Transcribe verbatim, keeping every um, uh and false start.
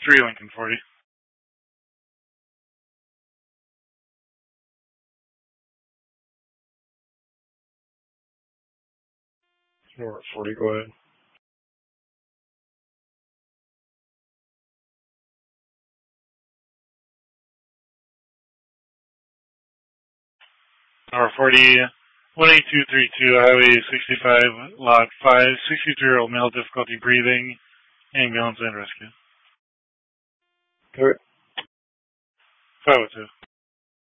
three Lincoln forty. four forty, go ahead. Tower forty, one eight two three two, Highway sixty-five, Lot five, sixty-three-year-old male, difficulty breathing, ambulance and rescue. Do it. five oh two.